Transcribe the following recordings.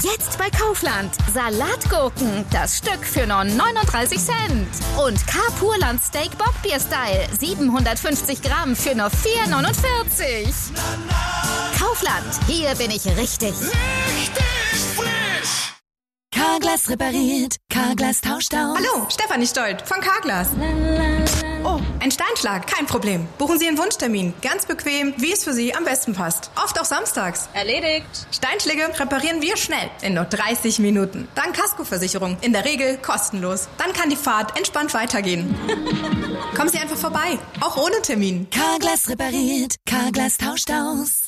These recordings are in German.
Jetzt bei Kaufland. Salatgurken, das Stück für nur 39 Cent. Und K-Purland Steak Bockbier-Style, 750 Gramm für nur 4,49. Kaufland, hier bin ich richtig. Richtig frisch! Carglass repariert, Carglass tauscht aus. Hallo, Stefanie Stolt von Carglass. Oh, ein Steinschlag, kein Problem. Buchen Sie Ihren Wunschtermin, ganz bequem, wie es für Sie am besten passt. Oft auch samstags. Erledigt. Steinschläge reparieren wir schnell, in nur 30 Minuten. Dank Kaskoversicherung, in der Regel kostenlos. Dann kann die Fahrt entspannt weitergehen. Kommen Sie einfach vorbei, auch ohne Termin. Carglass repariert, Carglass tauscht aus.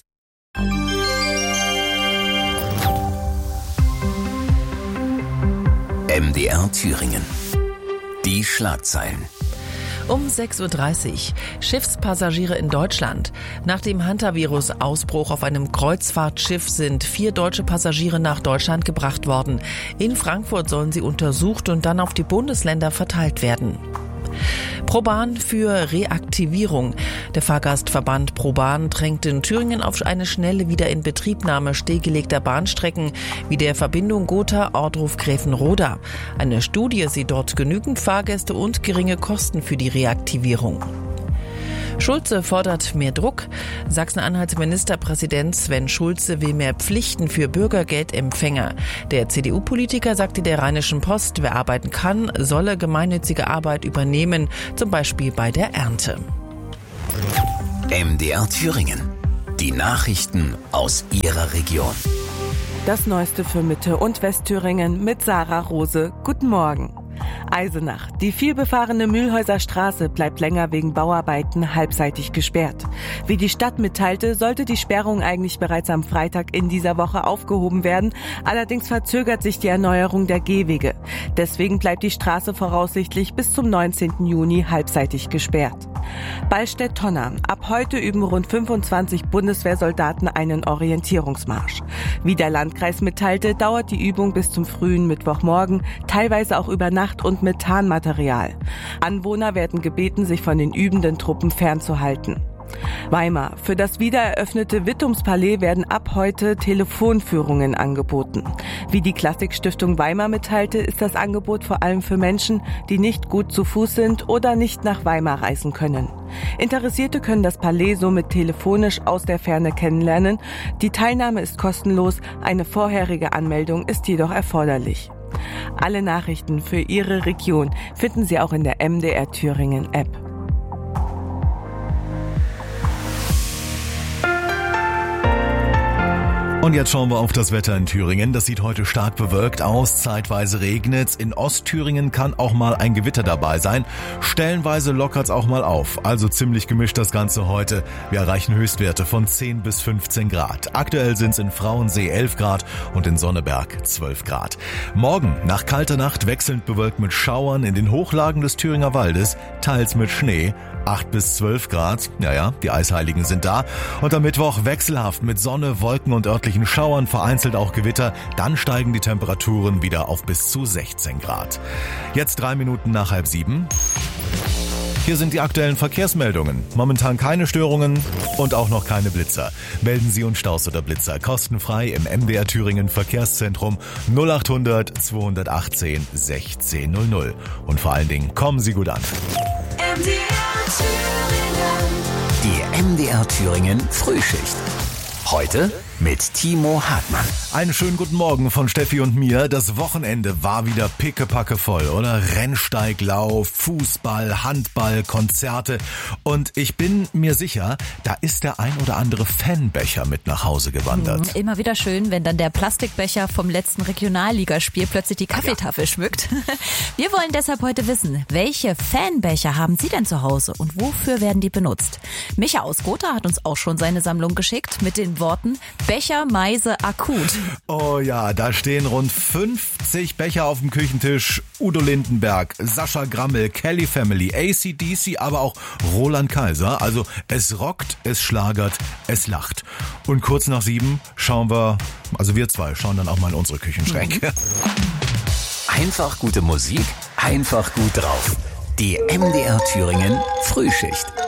MDR Thüringen. Die Schlagzeilen. Um 6.30 Uhr. Schiffspassagiere in Deutschland. Nach dem Hantavirus-Ausbruch auf einem Kreuzfahrtschiff sind 4 deutsche Passagiere nach Deutschland gebracht worden. In Frankfurt sollen sie untersucht und dann auf die Bundesländer verteilt werden. ProBahn für Reaktivierung. Der Fahrgastverband ProBahn drängt in Thüringen auf eine schnelle Wiederinbetriebnahme stillgelegter Bahnstrecken wie der Verbindung Gotha-Ohrdruf-Gräfenroda. Eine Studie sieht dort genügend Fahrgäste und geringe Kosten für die Reaktivierung. Schulze fordert mehr Druck. Sachsen-Anhalts Ministerpräsident Sven Schulze will mehr Pflichten für Bürgergeldempfänger. Der CDU-Politiker sagte der Rheinischen Post, wer arbeiten kann, solle gemeinnützige Arbeit übernehmen, zum Beispiel bei der Ernte. MDR Thüringen. Die Nachrichten aus Ihrer Region. Das Neueste für Mitte- und Westthüringen mit Sarah Rose. Guten Morgen. Eisenach. Die vielbefahrene Mühlhäuser Straße bleibt länger wegen Bauarbeiten halbseitig gesperrt. Wie die Stadt mitteilte, sollte die Sperrung eigentlich bereits am Freitag in dieser Woche aufgehoben werden. Allerdings verzögert sich die Erneuerung der Gehwege. Deswegen bleibt die Straße voraussichtlich bis zum 19. Juni halbseitig gesperrt. Ballstedt-Tonner. Ab heute üben rund 25 Bundeswehrsoldaten einen Orientierungsmarsch. Wie der Landkreis mitteilte, dauert die Übung bis zum frühen Mittwochmorgen, teilweise auch über Nacht und mit Tarnmaterial. Anwohner werden gebeten, sich von den übenden Truppen fernzuhalten. Weimar. Für das wiedereröffnete Wittumspalais werden ab heute Telefonführungen angeboten. Wie die Klassikstiftung Weimar mitteilte, ist das Angebot vor allem für Menschen, die nicht gut zu Fuß sind oder nicht nach Weimar reisen können. Interessierte können das Palais somit telefonisch aus der Ferne kennenlernen. Die Teilnahme ist kostenlos, eine vorherige Anmeldung ist jedoch erforderlich. Alle Nachrichten für Ihre Region finden Sie auch in der MDR Thüringen App. Und jetzt schauen wir auf das Wetter in Thüringen. Das sieht heute stark bewölkt aus. Zeitweise regnet's. In Ostthüringen kann auch mal ein Gewitter dabei sein. Stellenweise lockert's auch mal auf. Also ziemlich gemischt das Ganze heute. Wir erreichen Höchstwerte von 10 bis 15 Grad. Aktuell sind's in Frauensee 11 Grad und in Sonneberg 12 Grad. Morgen nach kalter Nacht wechselnd bewölkt mit Schauern in den Hochlagen des Thüringer Waldes, teils mit Schnee. 8 bis 12 Grad. Ja, die Eisheiligen sind da. Und am Mittwoch wechselhaft mit Sonne, Wolken und örtlichen Schauern, vereinzelt auch Gewitter. Dann steigen die Temperaturen wieder auf bis zu 16 Grad. Jetzt 3 Minuten nach 6:30. Hier sind die aktuellen Verkehrsmeldungen. Momentan keine Störungen und auch noch keine Blitzer. Melden Sie uns Staus oder Blitzer kostenfrei im MDR Thüringen Verkehrszentrum 0800 218 1600. Und vor allen Dingen kommen Sie gut an. Die MDR Thüringen Frühschicht. Heute mit Timo Hartmann. Einen schönen guten Morgen von Steffi und mir. Das Wochenende war wieder pickepacke voll, oder? Rennsteiglauf, Fußball, Handball, Konzerte. Und ich bin mir sicher, da ist der ein oder andere Fanbecher mit nach Hause gewandert. Immer wieder schön, wenn dann der Plastikbecher vom letzten Regionalligaspiel plötzlich die Kaffeetafel schmückt. Wir wollen deshalb heute wissen, welche Fanbecher haben Sie denn zu Hause und wofür werden die benutzt? Micha aus Gotha hat uns auch schon seine Sammlung geschickt mit den Worten Becher, Meise, akut. Oh ja, da stehen rund 50 Becher auf dem Küchentisch. Udo Lindenberg, Sascha Grammel, Kelly Family, AC/DC, aber auch Roland Kaiser. Also es rockt, es schlagert, es lacht. Und kurz nach 7 schauen wir, also wir zwei schauen dann auch mal in unsere Küchenschränke. Einfach gute Musik, einfach gut drauf. Die MDR Thüringen Frühschicht.